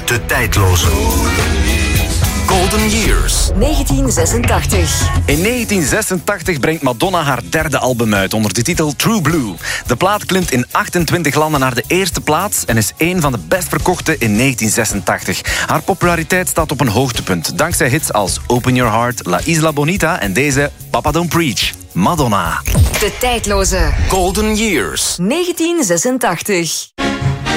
De tijdloze. Golden Years. 1986. In 1986 brengt Madonna haar derde album uit onder de titel True Blue. De plaat klimt in 28 landen naar de eerste plaats en is een van de best verkochte in 1986. Haar populariteit staat op een hoogtepunt, dankzij hits als Open Your Heart, La Isla Bonita en deze Papa Don't Preach. Madonna. De tijdloze. Golden Years. 1986.